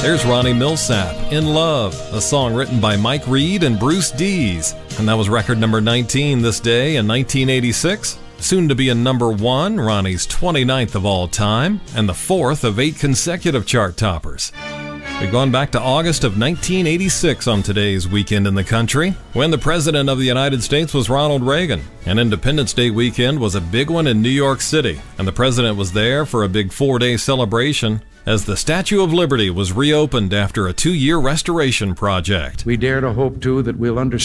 There's Ronnie Milsap, In Love, a song written by Mike Reed and Bruce Dees. And that was record number 19 this day in 1986. Soon to be a number 1, Ronnie's 29th of all time, and the 4th of 8 consecutive chart toppers. We've gone back to August of 1986 on today's Weekend in the Country, when the President of the United States was Ronald Reagan. And Independence Day weekend was a big one in New York City, and the President was there for a big 4-day celebration as the Statue of Liberty was reopened after a 2-year restoration project. We dare to hope, too, that we'll understand